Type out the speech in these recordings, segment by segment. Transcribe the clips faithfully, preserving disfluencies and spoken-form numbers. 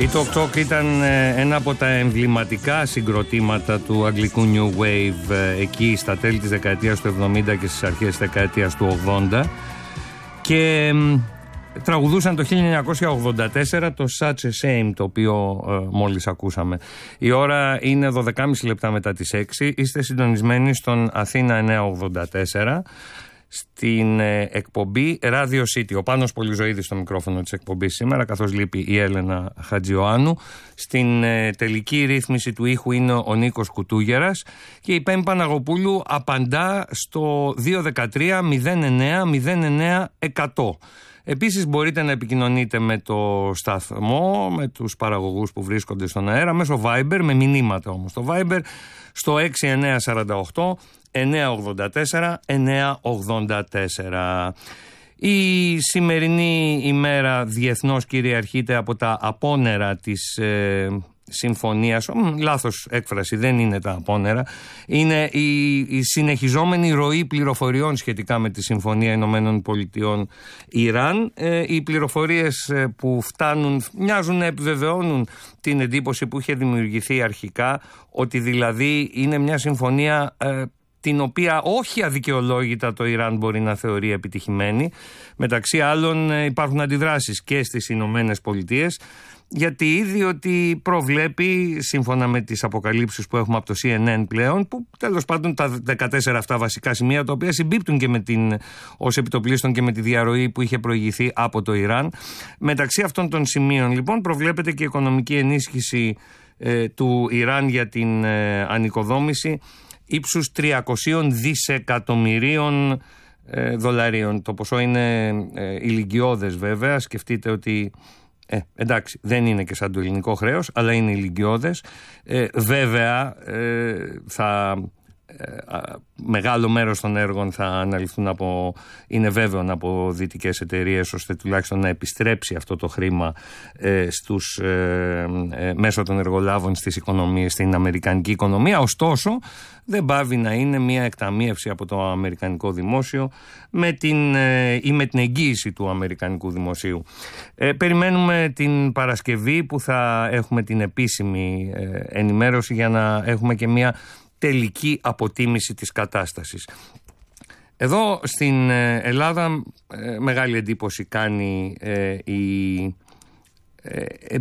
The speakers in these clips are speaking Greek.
Η Talk Talk ήταν ένα από τα εμβληματικά συγκροτήματα του αγγλικού New Wave εκεί στα τέλη της δεκαετίας του εβδομήντα και στις αρχές της δεκαετίας του ογδόντα και τραγουδούσαν το χίλια εννιακόσια ογδόντα τέσσερα το Such a Shame, το οποίο ε, μόλις ακούσαμε. Η ώρα είναι δώδεκα και μισή λεπτά μετά τις έξι. Είστε συντονισμένοι στον Αθήνα εννιακόσια ογδόντα τέσσερα στην ε, εκπομπή Radio City. Ο Πάνος Πολυζωίδης στο μικρόφωνο της εκπομπής σήμερα, καθώς λείπει η Έλενα Χατζιωάννου. Στην ε, τελική ρύθμιση του ήχου είναι ο Νίκος Κουτούγερας και η Πέμπη Παναγοπούλου απαντά στο δύο ένα τρία μηδέν εννέα μηδέν εννέα εκατό. Επίσης μπορείτε να επικοινωνείτε με το σταθμό, με τους παραγωγούς που βρίσκονται στον αέρα, μέσω Viber, με μηνύματα όμως. Το Viber στο έξι εννέα τέσσερα οκτώ εννέα ογδόντα τέσσερα εννέα ογδόντα τέσσερα. Η σημερινή ημέρα διεθνώς κυριαρχείται από τα απόνερα της ε, συμφωνίας, λάθος έκφραση, δεν είναι τα απόνερα, είναι η, η συνεχιζόμενη ροή πληροφοριών σχετικά με τη Συμφωνία Ηνωμένων Πολιτειών Ιράν. Ε, οι πληροφορίες που φτάνουν μοιάζουν να επιβεβαιώνουν την εντύπωση που είχε δημιουργηθεί αρχικά, ότι δηλαδή είναι μια συμφωνία ε, την οποία όχι αδικαιολόγητα το Ιράν μπορεί να θεωρεί επιτυχημένη. Μεταξύ άλλων υπάρχουν αντιδράσεις και στις Ηνωμένες Πολιτείες, γιατί ήδη ότι προβλέπει, σύμφωνα με τις αποκαλύψεις που έχουμε από το Σι Εν Εν πλέον, που τέλος πάντων τα δεκατέσσερα αυτά βασικά σημεία, τα οποία συμπίπτουν και με την, ως επιτοπλίστων και με τη διαρροή που είχε προηγηθεί από το Ιράν. Μεταξύ αυτών των σημείων λοιπόν προβλέπεται και οικονομική ενίσχυση ε, του Ιράν για την ε, ανοικοδόμηση ύψους τριακόσια δισεκατομμυρίων ε, δολαρίων. Το ποσό είναι ε, ηλικιώδες βέβαια. Σκεφτείτε ότι ε, εντάξει, δεν είναι και σαν το ελληνικό χρέος, αλλά είναι ηλικιώδες. Ε, βέβαια ε, θα μεγάλο μέρος των έργων θα αναλυθούν από, είναι βέβαιο, από δυτικές εταιρείες, ώστε τουλάχιστον να επιστρέψει αυτό το χρήμα ε, στους, ε, ε, μέσω των εργολάβων στις οικονομίες, στην αμερικανική οικονομία. Ωστόσο δεν πάβει να είναι μια εκταμείευση από το αμερικανικό δημόσιο με την, ε, ή με την εγγύηση του αμερικανικού δημοσίου. Ε, περιμένουμε την Παρασκευή που θα έχουμε την επίσημη ε, ενημέρωση για να έχουμε και μια τελική αποτίμηση της κατάστασης. Εδώ στην Ελλάδα ε, μεγάλη εντύπωση κάνει ε, η, ε, ε,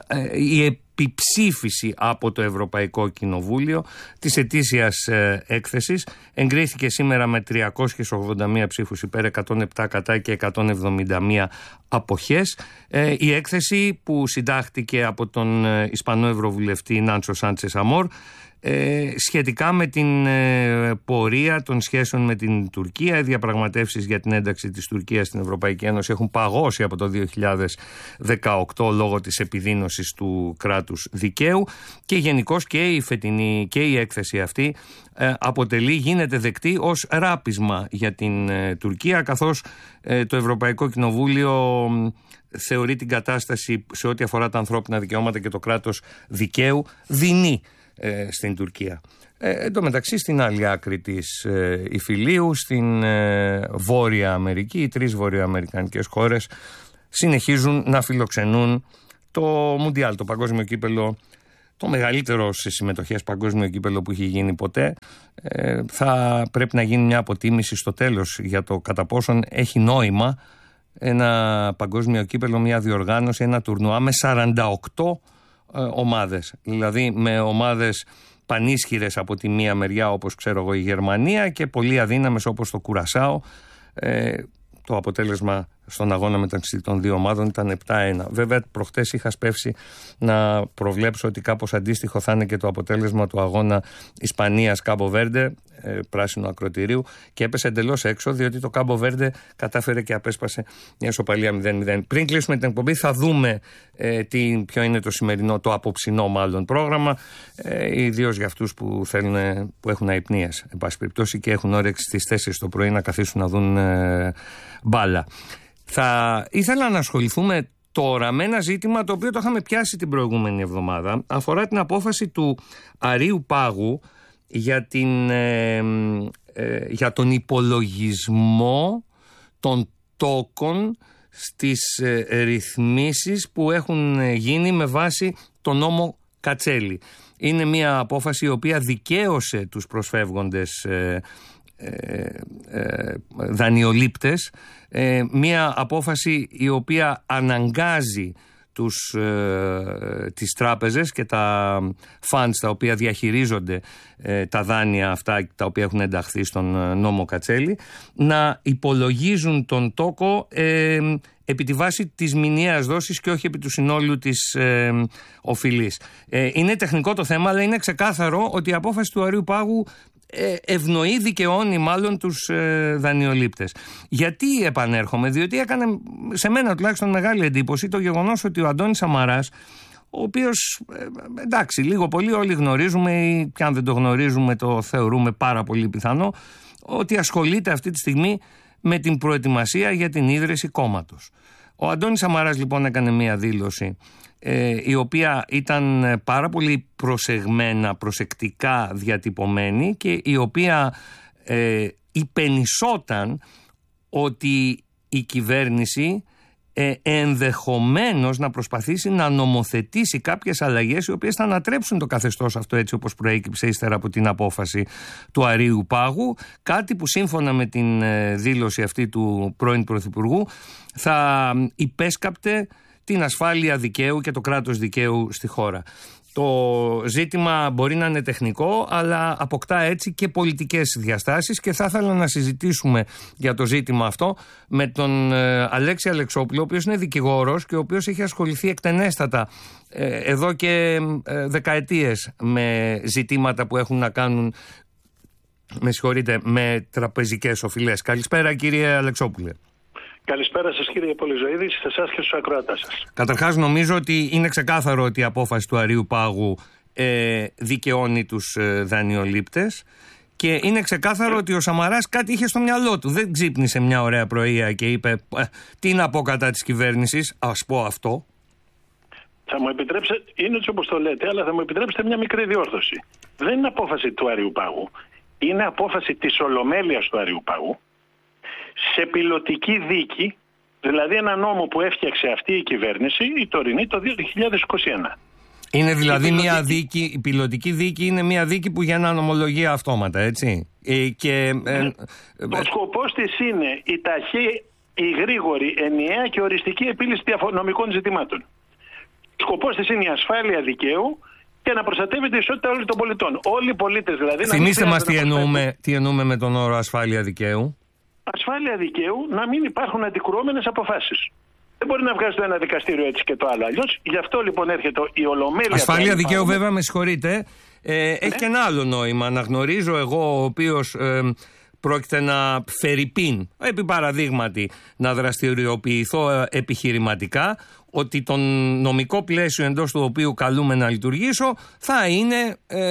η επιψήφιση από το Ευρωπαϊκό Κοινοβούλιο της ετήσιας ε, έκθεσης. Εγκρίθηκε σήμερα με τριακόσιες ογδόντα μία ψήφους υπέρ, εκατόν επτά κατά και εκατόν εβδομήντα μία αποχές. Ε, η έκθεση που συντάχθηκε από τον ε, Ισπανό Ευρωβουλευτή Νάντσο Σάντσες Αμόρ Ε, σχετικά με την ε, πορεία των σχέσεων με την Τουρκία. Οι διαπραγματεύσεις για την ένταξη της Τουρκίας στην Ευρωπαϊκή Ένωση έχουν παγώσει από το δύο χιλιάδες δεκαοκτώ λόγω της επιδείνωσης του κράτους δικαίου και γενικώς και η φετινή και η έκθεση αυτή ε, αποτελεί, γίνεται δεκτή ως ράπισμα για την ε, Τουρκία, καθώς ε, το Ευρωπαϊκό Κοινοβούλιο ε, θεωρεί την κατάσταση σε ό,τι αφορά τα ανθρώπινα δικαιώματα και το κράτος δικαίου δεινή Ε, στην Τουρκία. Ε, εν τω μεταξύ στην άλλη άκρη της ε, Ιφιλίου, στην ε, Βόρεια Αμερική, οι τρεις βορειοαμερικανικές χώρες συνεχίζουν να φιλοξενούν το Μουντιάλ, το παγκόσμιο κύπελο, το μεγαλύτερο σε συμμετοχές παγκόσμιο κύπελο που έχει γίνει ποτέ. Ε, θα πρέπει να γίνει μια αποτίμηση στο τέλος για το κατά πόσον έχει νόημα ένα παγκόσμιο κύπελο, μια διοργάνωση, ένα τουρνουά με σαράντα οκτώ ομάδες, δηλαδή με ομάδες πανίσχυρες από τη μία μεριά όπως ξέρω εγώ η Γερμανία και πολύ αδύναμες όπως το Κουρασάο. ε, το αποτέλεσμα στον αγώνα μεταξύ των δύο ομάδων ήταν επτά ένα. Βέβαια προχτές είχα σπεύσει να προβλέψω ότι κάπως αντίστοιχο θα είναι και το αποτέλεσμα του αγώνα Ισπανίας-Κάμπο Βέρντε, ε, πράσινου ακροτηρίου, και έπεσε εντελώς έξω, διότι το Κάμπο Βέρντε κατάφερε και απέσπασε μια ισοπαλία μηδέν μηδέν. Πριν κλείσουμε την εκπομπή θα δούμε ε, τι, ποιο είναι το σημερινό, το απόψινό μάλλον πρόγραμμα, ε, ιδίως για αυτούς που, θέλουν, που έχουν αϊπνίες εν πάση περιπτώσει και έχουν όρεξη στις τέσσερις το πρωί να καθίσουν να δουν ε, μπάλα. Θα ήθελα να ασχοληθούμε τώρα με ένα ζήτημα το οποίο το είχαμε πιάσει την προηγούμενη εβδομάδα. Αφορά την απόφαση του Αρείου Πάγου για, την, ε, ε, για τον υπολογισμό των τόκων στις ε, ρυθμίσεις που έχουν γίνει με βάση το νόμο Κατσέλη. Είναι μια απόφαση η οποία δικαίωσε τους προσφεύγοντες ε, ε, ε, δανειολήπτες, ε, μια απόφαση η οποία αναγκάζει τους, ε, τις τράπεζες και τα funds τα οποία διαχειρίζονται ε, τα δάνεια αυτά τα οποία έχουν ενταχθεί στον νόμο Κατσέλη να υπολογίζουν τον τόκο ε, επί τη βάση της μηνιαίας δόσης και όχι επί του συνόλου της ε, οφειλής. Ε, είναι τεχνικό το θέμα, αλλά είναι ξεκάθαρο ότι η απόφαση του Αρείου Πάγου ευνοεί, δικαιώνει μάλλον τους ε, δανειολήπτες. Γιατί επανέρχομαι? Διότι έκανε σε μένα τουλάχιστον μεγάλη εντύπωση το γεγονός ότι ο Αντώνης Σαμαράς, ο οποίος ε, εντάξει λίγο πολύ όλοι γνωρίζουμε ή και αν δεν το γνωρίζουμε το θεωρούμε πάρα πολύ πιθανό, ότι ασχολείται αυτή τη στιγμή με την προετοιμασία για την ίδρυση κόμματος. Ο Αντώνης Σαμαράς λοιπόν έκανε μία δήλωση ε, η οποία ήταν πάρα πολύ προσεγμένα, προσεκτικά διατυπωμένη και η οποία ε, υπενισόταν ότι η κυβέρνηση ε, ενδεχομένως να προσπαθήσει να νομοθετήσει κάποιες αλλαγές οι οποίες θα ανατρέψουν το καθεστώς αυτό έτσι όπως προέκυψε ύστερα από την απόφαση του Αρείου Πάγου, κάτι που σύμφωνα με την ε, δήλωση αυτή του πρώην Πρωθυπουργού θα υπέσκαπτε την ασφάλεια δικαίου και το κράτος δικαίου στη χώρα. Το ζήτημα μπορεί να είναι τεχνικό, αλλά αποκτά έτσι και πολιτικές διαστάσεις και θα ήθελα να συζητήσουμε για το ζήτημα αυτό με τον ε, Αλέξη Αλεξόπουλο, ο οποίος είναι δικηγόρος και ο οποίος έχει ασχοληθεί εκτενέστατα ε, εδώ και ε, δεκαετίες με ζητήματα που έχουν να κάνουν με συγχωρείτε, με τραπεζικές οφειλές. Καλησπέρα κύριε Αλεξόπουλε. Καλησπέρα σας κύριε Πολυζωήδη, σε εσάς και στους ακροατάς σας. Καταρχάς νομίζω ότι είναι ξεκάθαρο ότι η απόφαση του Αρείου Πάγου ε, δικαιώνει τους ε, δανειολήπτες και είναι ξεκάθαρο ότι ο Σαμαράς κάτι είχε στο μυαλό του. Δεν ξύπνησε μια ωραία πρωία και είπε ε, τι να πω κατά της κυβέρνησης, ας πω αυτό. Θα μου επιτρέψετε, είναι έτσι όπως το λέτε, αλλά θα μου επιτρέψετε μια μικρή διόρθωση. Δεν είναι απόφαση του Αρείου Πάγου, είναι απόφαση της Ολομέλειας του Αρείου Πάγου, σε πιλωτική δίκη, δηλαδή ένα νόμο που έφτιαξε αυτή η κυβέρνηση, η τωρινή, το δύο χιλιάδες είκοσι ένα. Είναι δηλαδή η μια δίκη, η πιλωτική δίκη είναι μια δίκη που γεννά νομολογία αυτόματα, έτσι. Ε, και, ε, ο σκοπός της είναι η ταχύ, η γρήγορη, ενιαία και οριστική επίλυση νομικών ζητημάτων. Ο σκοπός της είναι η ασφάλεια δικαίου και να προστατεύεται η ισότητα όλων των πολιτών. Όλοι οι πολίτες δηλαδή... Θυμήστε μας τι εννοούμε, τι εννοούμε με τον όρο ασφάλεια δικαίου. Ασφάλεια δικαίου να μην υπάρχουν αντικρουόμενες αποφάσεις. Δεν μπορεί να βγάζει το ένα δικαστήριο έτσι και το άλλο αλλιώς. Γι' αυτό λοιπόν έρχεται η Ολομέλεια. Ασφάλεια δικαίου, βέβαια, με συγχωρείτε. Ε, ναι. Έχει και ένα άλλο νόημα. Να γνωρίζω εγώ, ο οποίος ε, πρόκειται να φερειπίν, επί παραδείγματι, να δραστηριοποιηθώ ε, επιχειρηματικά, ότι το νομικό πλαίσιο εντός του οποίου καλούμε να λειτουργήσω θα είναι ε,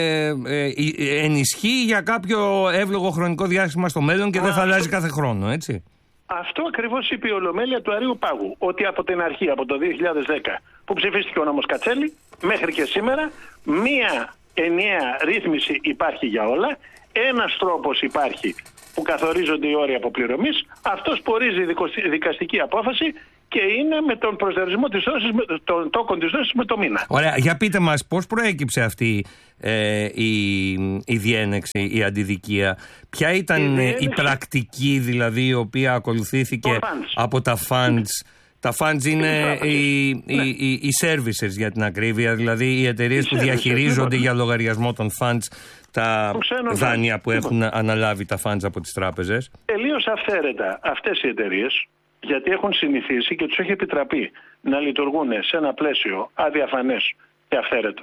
ε, ενισχύει για κάποιο εύλογο χρονικό διάστημα στο μέλλον και Α, δεν θα αλλάζει κάθε χρόνο, έτσι. Αυτό ακριβώς είπε η Ολομέλεια του Αρείου Πάγου, ότι από την αρχή, από το δύο χιλιάδες δέκα που ψηφίστηκε ο νόμος Κατσέλη, μέχρι και σήμερα μία ενιαία ρύθμιση υπάρχει για όλα, ένας τρόπος υπάρχει που καθορίζονται οι όροι αποπληρωμής, αυτός που ορίζει η δικαστική απόφαση και είναι με τον προσδιορισμό της δόσης, των τόκων της δόσης με το μήνα. Ωραία, για πείτε μας πώς προέκυψε αυτή ε, η, η διένεξη, η αντιδικία. Ποια ήταν η, διένεξη... η πρακτική δηλαδή η οποία ακολουθήθηκε από τα funds. Τα funds είναι οι, ναι. οι, οι, οι services για την ακρίβεια, δηλαδή οι εταιρείες οι που διαχειρίζονται λοιπόν για λογαριασμό των funds τα δάνεια που έχουν αναλάβει τα funds από τις τράπεζες. Τελείως αυθαίρετα αυτές οι εταιρείες, γιατί έχουν συνηθίσει και τους έχει επιτραπεί να λειτουργούν σε ένα πλαίσιο αδιαφανές και αυθαίρετο.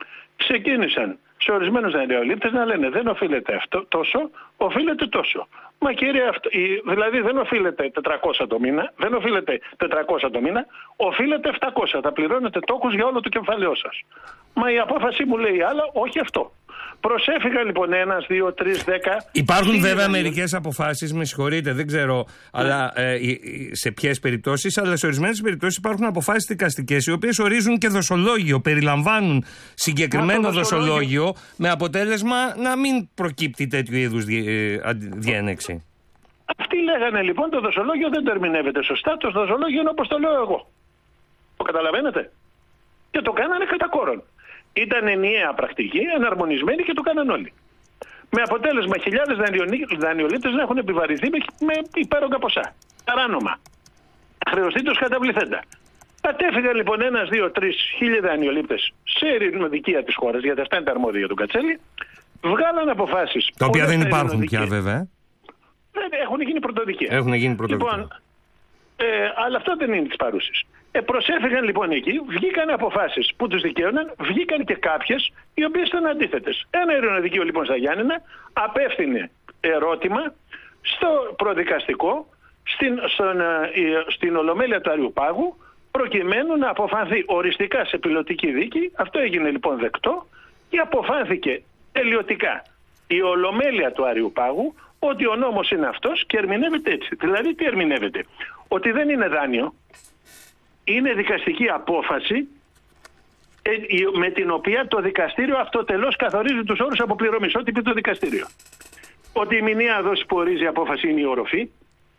Ξεκίνησαν σε ορισμένους δανειολήπτες να λένε δεν οφείλεται αυτό τόσο, οφείλεται τόσο. Μα κύριε, αυτό, δηλαδή δεν οφείλεται τετρακόσια το μήνα, δεν οφείλεται τετρακόσια το μήνα, οφείλεται επτακόσια. Θα πληρώνετε τόκους για όλο το κεφάλαιό σας. Μα η απόφαση μου λέει άλλα, όχι αυτό. Προσέφυγαν λοιπόν ένας, δύο, τρεις, δέκα. Υπάρχουν βέβαια μερικές αποφάσεις, με συγχωρείτε, δεν ξέρω yeah. αλλά, ε, σε ποιες περιπτώσεις, αλλά σε ορισμένες περιπτώσεις υπάρχουν αποφάσεις δικαστικές οι οποίες ορίζουν και δοσολόγιο, περιλαμβάνουν συγκεκριμένο Μα, δοσολόγιο, δοσολόγιο με αποτέλεσμα να μην προκύπτει τέτοιου είδους διένεξη. Αυτοί λέγανε λοιπόν το δοσολόγιο δεν το ερμηνεύεται σωστά, το δοσολόγιο είναι όπως το λέω εγώ. Το καταλαβαίνετε? Και το κάνανε κατά κόρον. Ήταν ενιαία πρακτική, εναρμονισμένη και το κάνανε όλοι. Με αποτέλεσμα χιλιάδες δανειολήπτες να έχουν επιβαρυνθεί με υπέρογκα ποσά. Παράνομα. Χρεωστήτως καταβληθέντα. Κατέφυγαν λοιπόν ένας, δύο, τρεις χίλιοι δανειολήπτες σε ειρηνοδικεία της χώρας, γιατί αυτά είναι τα αρμόδια του Κατσέλη. Βγάλαν αποφάσεις. Τα οποία δεν υπάρχουν πια βέβαια. Δεν έχουν γίνει πρωτοδικεία. Έχουν γίνει πρωτοδικεία. Λοιπόν, ε, αλλά αυτό δεν είναι της παρούσης. Ε, προσέφυγαν λοιπόν εκεί, βγήκαν αποφάσεις που τους δικαίωναν, βγήκαν και κάποιες οι οποίες ήταν αντίθετες. Ένα ειρηνοδικείο λοιπόν στα Γιάννενα απέφθινε ερώτημα στο προδικαστικό, στην, στον, στην Ολομέλεια του Αριουπάγου, προκειμένου να αποφανθεί οριστικά σε πιλωτική δίκη. Αυτό έγινε λοιπόν δεκτό και αποφάνθηκε τελειωτικά η Ολομέλεια του Αριουπάγου ότι ο νόμος είναι αυτός και ερμηνεύεται έτσι. Δηλαδή τι ερμηνεύεται? Ότι δεν είναι δάνειο, είναι δικαστική απόφαση με την οποία το δικαστήριο αυτοτελώς καθορίζει τους όρους αποπληρωμής. Ό,τι πει το δικαστήριο. Ότι η μηνιαία δόση που ορίζει η απόφαση είναι η οροφή.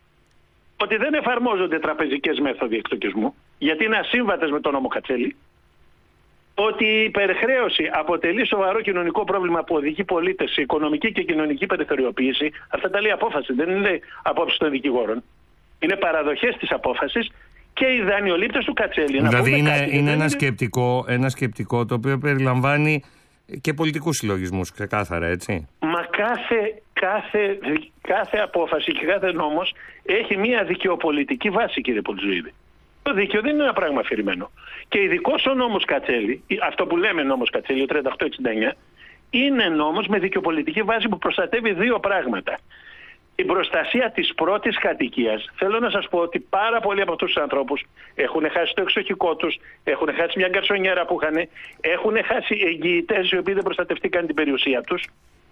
Ότι δεν εφαρμόζονται τραπεζικές μέθοδοι εκτοκισμού, γιατί είναι ασύμβατες με τον νόμο Κατσέλη. Ότι η υπερχρέωση αποτελεί σοβαρό κοινωνικό πρόβλημα που οδηγεί πολίτες σε οικονομική και κοινωνική περιθωριοποίηση. Αυτά τα λέει απόφαση, δεν είναι απόψεις των δικηγόρων. Είναι παραδοχές της απόφασης και οι δανειολήπτες του Κατσέλη. Δηλαδή είναι, κάτι, είναι ένα, σκεπτικό, ένα σκεπτικό το οποίο περιλαμβάνει και πολιτικούς συλλογισμούς, ξεκάθαρα, έτσι. Μα κάθε, κάθε, κάθε απόφαση και κάθε νόμος έχει μια δικαιοπολιτική βάση, κύριε Πολτζοίδη. Το δίκαιο δεν είναι ένα πράγμα αφηρημένο. Και ειδικός ο νόμος Κατσέλη, αυτό που λέμε νόμος Κατσέλη, ο τριάντα οκτώ εξήντα εννιά, είναι νόμος με δικαιοπολιτική βάση που προστατεύει δύο πράγματα. Την προστασία της πρώτης κατοικίας. Θέλω να σας πω ότι πάρα πολλοί από αυτούς τους ανθρώπους έχουν χάσει το εξοχικό τους, έχουν χάσει μια γκαρσονιέρα που είχαν, έχουν χάσει εγγυητές οι οποίοι δεν προστατευτήκαν την περιουσία τους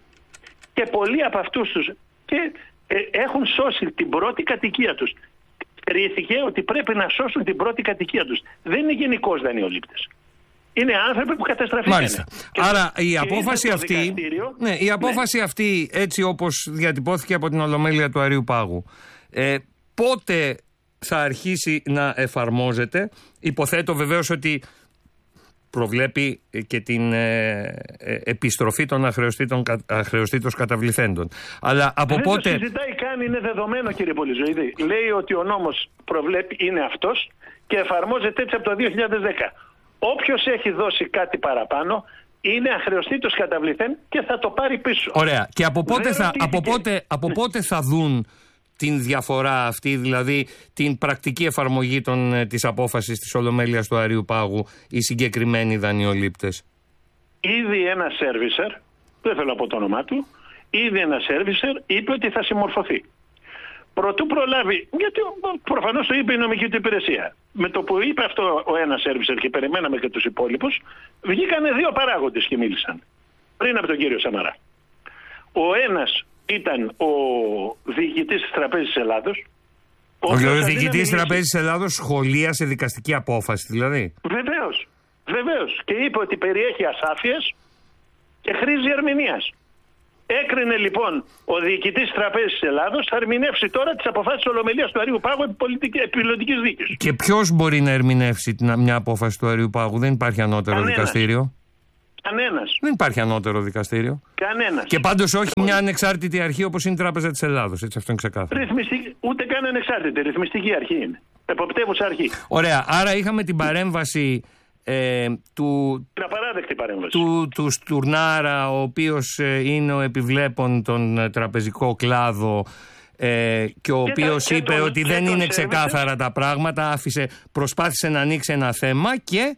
και πολλοί από αυτούς τους και, ε, έχουν σώσει την πρώτη κατοικία τους. Κρίθηκε ότι πρέπει να σώσουν την πρώτη κατοικία τους. Δεν είναι γενικώς δανειολήπτες. Είναι άνθρωποι που καταστραφήκαν. Μάλιστα. Άρα η απόφαση αυτή, ναι, η απόφαση ναι. αυτή έτσι όπως διατυπώθηκε από την Ολομέλεια του Αριουπάγου, ε, πότε θα αρχίσει να εφαρμόζεται? Υποθέτω βεβαίως ότι προβλέπει και την ε, ε, επιστροφή των αχρεωστήτως καταβληθέντων. Αλλά από δεν πότε... Δεν το συζητάει καν, είναι δεδομένο, κύριε Πολυζωήδη. Λέει ότι ο νόμος προβλέπει, είναι αυτός και εφαρμόζεται έτσι από το δύο χιλιάδες δέκα. Όποιος έχει δώσει κάτι παραπάνω είναι αχρεωστήτως καταβληθέν και θα το πάρει πίσω. Ωραία. Και από πότε, θα, από πότε, από πότε θα δουν την διαφορά αυτή, δηλαδή την πρακτική εφαρμογή των, της απόφασης της Ολομέλειας του Αριουπάγου, οι συγκεκριμένοι δανειολήπτες? Ήδη ένα σέρβισερ, δεν θέλω να πω το όνομά του, ήδη ένα σέρβισερ είπε ότι θα συμμορφωθεί. Προτού προλάβει, γιατί προφανώς το είπε η νομική του υπηρεσία. Με το που είπε αυτό ο ένας σέρβισερ και περιμέναμε και τους υπόλοιπους, βγήκανε δύο παράγοντες και μίλησαν πριν από τον κύριο Σαμαρά. Ο ένας ήταν ο διοικητής της Τραπέζης Ελλάδος. Ο, ο διοικητής της Τραπέζης Ελλάδος σχολίασε δικαστική απόφαση, δηλαδή. Βεβαίως, βεβαίως. Και είπε ότι περιέχει ασάφειες και χρήζει ερμηνείας. Έκρινε λοιπόν ο διοικητής της Τραπέζης της Ελλάδος, θα ερμηνεύσει τώρα τις αποφάσεις της Ολομελίας του Αριουπάγου επί πιλωτικής δίκης. Και ποιος μπορεί να ερμηνεύσει μια απόφαση του Αριουπάγου? Δεν υπάρχει ανώτερο Κανένας. δικαστήριο. Κανένας. Δεν υπάρχει ανώτερο δικαστήριο. Κανένας. Και πάντως όχι μια ανεξάρτητη αρχή όπως είναι η Τράπεζα της Ελλάδος. Έτσι, αυτό είναι ξεκάθαρο. Ρυθμιστική, ούτε καν ανεξάρτητη. Ρυθμιστική αρχή είναι. Εποπτεύουσα αρχή. Ωραία. Άρα είχαμε την παρέμβαση ε, του, του, του Στουρνάρα, ο οποίος ε, είναι ο επιβλέπων τον τραπεζικό κλάδο ε, και ο και οποίος τα, είπε τον, ότι δεν είναι ξεκάθαρα τα πράγματα, άφησε, προσπάθησε να ανοίξει ένα θέμα και...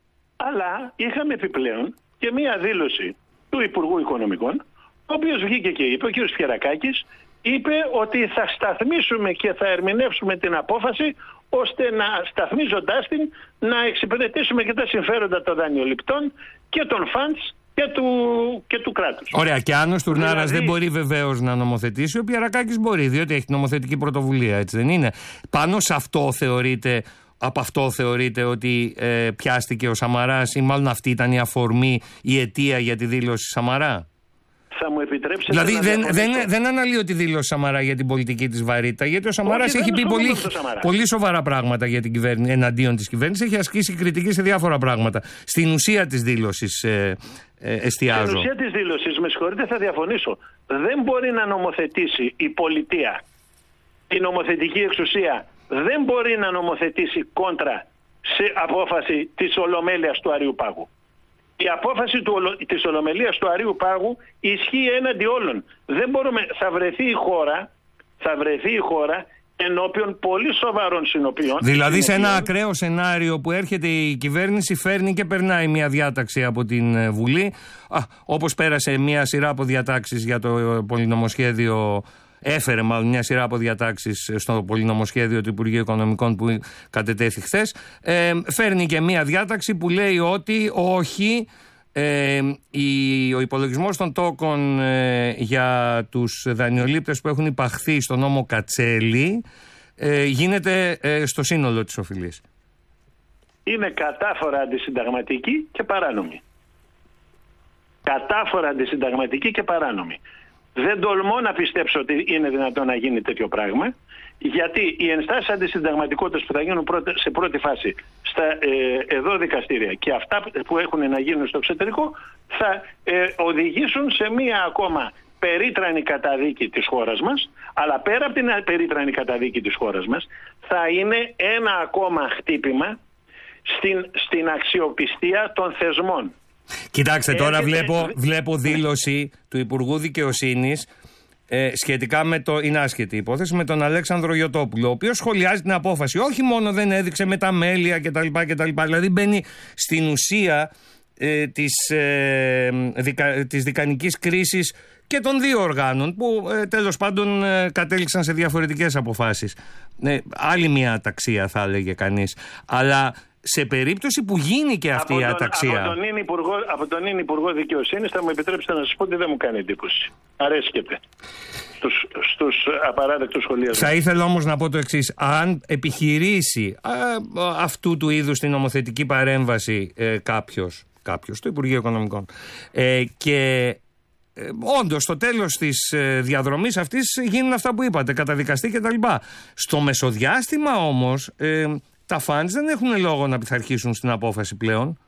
Αλλά είχαμε επιπλέον και μία δήλωση του Υπουργού Οικονομικών, ο οποίος βγήκε και είπε, ο κ. Φιερακάκης, είπε ότι θα σταθμίσουμε και θα ερμηνεύσουμε την απόφαση ώστε να σταθμίζοντάς την να εξυπηρετήσουμε και τα συμφέροντα των δανειοληπτών και των φαντς και του, και του κράτους. Ωραία, και αν ο Στουρνάρας δηλαδή... δεν μπορεί βεβαίως να νομοθετήσει, ο Πιερακάκης μπορεί, διότι έχει νομοθετική πρωτοβουλία, έτσι δεν είναι? Πάνω σε αυτό θεωρείται... Από αυτό θεωρείτε ότι ε, πιάστηκε ο Σαμαράς ή μάλλον αυτή ήταν η αφορμή, η αιτία για τη δήλωση Σαμαρά? θα μου επιτρέψετε. Δηλαδή να δεν, δεν, δεν αναλύω τη δήλωση Σαμαρά για την πολιτική της βαρύτητα, γιατί ο Σαμαράς έχει πει πολύ, πολύ σοβαρά πράγματα για την κυβέρνηση, εναντίον της κυβέρνησης, έχει ασκήσει κριτική σε διάφορα πράγματα. Στην ουσία της δήλωσης ε, ε, εστιάζω. Στην ουσία της δήλωσης, με συγχωρείτε, θα διαφωνήσω. Δεν μπορεί να νομοθετήσει η πολιτεία, η νομοθετική εξουσία, δεν μπορεί να νομοθετήσει κόντρα σε απόφαση της Ολομέλειας του Αριού Πάγου. Η απόφαση του, της Ολομελίας του Αριού Πάγου ισχύει έναντι όλων. Δεν μπορούμε, θα βρεθεί η χώρα, θα βρεθεί η χώρα ενώπιον πολύ σοβαρών συνοπιών. Δηλαδή σε ένα ακραίο σενάριο που έρχεται η κυβέρνηση, φέρνει και περνάει μια διάταξη από την Βουλή, α, όπως πέρασε μια σειρά από διατάξεις για το πολυνομοσχέδιο. Έφερε μάλλον μια σειρά από διατάξεις στο πολυνομοσχέδιο του Υπουργείου Οικονομικών που κατετέθη χθες. Ε, φέρνει και μια διάταξη που λέει ότι όχι, ε, η, ο υπολογισμός των τόκων ε, για τους δανειολήπτες που έχουν υπαχθεί στο νόμο Κατσέλη ε, γίνεται ε, στο σύνολο της οφειλής. Είναι κατάφορα αντισυνταγματική και παράνομη. Κατάφορα αντισυνταγματική και παράνομη. Δεν τολμώ να πιστέψω ότι είναι δυνατόν να γίνει τέτοιο πράγμα, γιατί οι ενστάσεις αντισυνταγματικότητας που θα γίνουν σε πρώτη φάση στα ε, εδώ δικαστήρια και αυτά που έχουν να γίνουν στο εξωτερικό θα ε, οδηγήσουν σε μία ακόμα περίτρανη καταδίκη της χώρας μας, αλλά πέρα από την περίτρανη καταδίκη της χώρας μας θα είναι ένα ακόμα χτύπημα στην, στην αξιοπιστία των θεσμών. Κοιτάξτε, τώρα βλέπω, βλέπω δήλωση του Υπουργού Δικαιοσύνης ε, σχετικά με το, είναι άσχετη υπόθεση, με τον Αλέξανδρο Γιωτόπουλο, ο οποίος σχολιάζει την απόφαση. Όχι μόνο δεν έδειξε με τα μέλια κτλ. κτλ. Δηλαδή μπαίνει στην ουσία ε, της, ε, δικα, της δικανικής κρίσης και των δύο οργάνων που ε, τέλος πάντων ε, κατέληξαν σε διαφορετικές αποφάσεις. Ε, άλλη μια αταξία θα έλεγε κανείς. Αλλά σε περίπτωση που γίνει και αυτή από η τον, αταξία. Από τον ίν Υπουργό, από τον ίν Υπουργό Δικαιοσύνης θα μου επιτρέψετε να σας πω ότι δεν μου κάνει εντύπωση. Αρέσκεται στους, στους απαράδεκτους σχολιασμούς. Θα ήθελα όμως να πω το εξής. Αν επιχειρήσει α, αυτού του είδους την νομοθετική παρέμβαση ε, κάποιος, κάποιος, το Υπουργείο Οικονομικών, ε, και ε, όντως στο τέλος της ε, διαδρομής αυτής γίνουν αυτά που είπατε, καταδικαστεί κτλ. Στο μεσοδιάστημα όμως ε, τα φαντς δεν έχουν λόγο να πειθαρχήσουν στην απόφαση πλέον,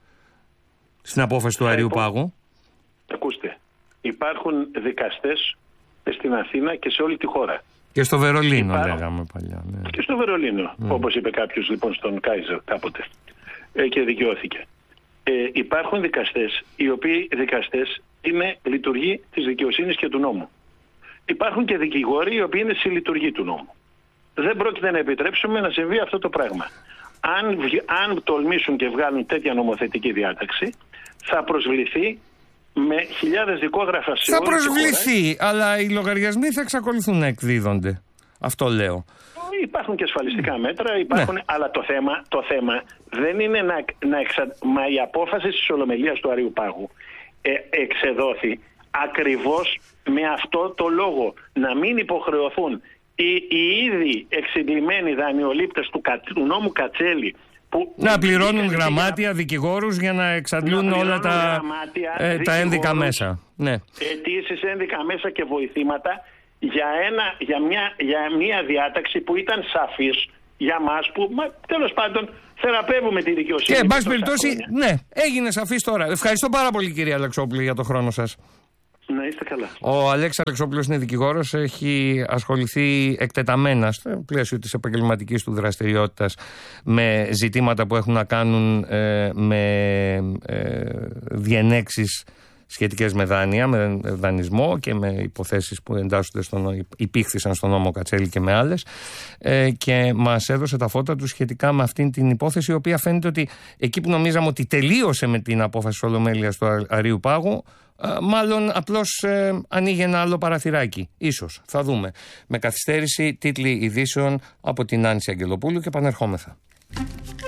στην απόφαση του Αριού Πάγου. Ακούστε, υπάρχουν δικαστές στην Αθήνα και σε όλη τη χώρα. Και στο Βερολίνο Υπάρχουν... λέγαμε παλιά. Ναι. Και στο Βερολίνο, mm. όπως είπε κάποιος λοιπόν στον Κάιζερ κάποτε ε, και δικαιώθηκε. Ε, υπάρχουν δικαστές, οι οποίοι δικαστές είναι λειτουργοί της δικαιοσύνης και του νόμου. Υπάρχουν και δικηγόροι οι οποίοι είναι συλλειτουργοί του νόμου. Δεν πρόκειται να επιτρέψουμε να συμβεί αυτό το πράγμα. Αν, αν τολμήσουν και βγάλουν τέτοια νομοθετική διάταξη, θα προσβληθεί με χιλιάδες δικόγραφα σε θα προσβληθεί, αλλά οι λογαριασμοί θα εξακολουθούν να εκδίδονται. Αυτό λέω. Υπάρχουν και ασφαλιστικά μέτρα, υπάρχουν, ναι. Αλλά το θέμα, το θέμα δεν είναι να, να εξα... Μα η απόφαση της Ολομελίας του Αριού Πάγου ε, εξεδόθη ακριβώς με αυτό το λόγο. Να μην υποχρεωθούν οι, οι ήδη εξεγκλημένοι δανειολήπτες του, του νόμου Κατσέλη που να πληρώνουν γραμμάτια, δικηγόρους για να εξαντλούν να όλα τα, ε, τα ένδικα μέσα. Ναι. Αιτήσεις, ένδικα μέσα και βοηθήματα για, ένα, για, μια, για μια διάταξη που ήταν σαφής για μας που μα, τέλος πάντων θεραπεύουμε τη δικαιοσύνη. Και εν πάση περιπτώσει, ναι, έγινε σαφής τώρα. Ευχαριστώ πάρα πολύ κυρία Αλεξόπουλη για το χρόνο σας. Να είστε καλά. Ο Αλέξης Αλεξόπουλος είναι δικηγόρος, έχει ασχοληθεί εκτεταμένα στο πλαίσιο της επαγγελματικής του δραστηριότητας με ζητήματα που έχουν να κάνουν ε, με ε, διενέξεις σχετικές με δάνεια, με δανεισμό και με υποθέσεις που εντάσσονται στον, υπήχθησαν στον νόμο Κατσέλη και με άλλες, ε, και μας έδωσε τα φώτα του σχετικά με αυτήν την υπόθεση, η οποία φαίνεται ότι εκεί που νομίζαμε ότι τελείωσε με την απόφαση της Ολομέλειας του Αριού Πάγου, μάλλον απλώς ε, ανοίγει ένα άλλο παραθυράκι. Ίσως. Θα δούμε. Με καθυστέρηση, τίτλοι ειδήσεων από την Άνση Αγγελοπούλου και επανερχόμεθα.